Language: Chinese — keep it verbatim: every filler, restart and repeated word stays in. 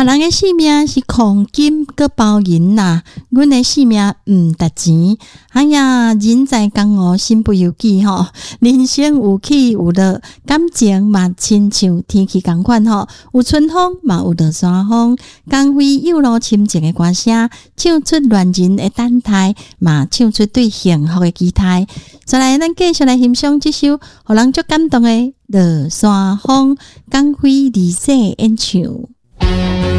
别人的性命是黄金搁包银呐，阮的性命毋值钱。哎呀，人在江湖身不由己吼，人生有起有落，感情嘛亲像天气共款吼，有春风嘛有落山风。光辉有路深情的歌声，唱出恋人的等待，嘛唱出对幸福的期待。再来，咱继续来欣赏这首互人足感动的《落山风》，光辉二世演唱。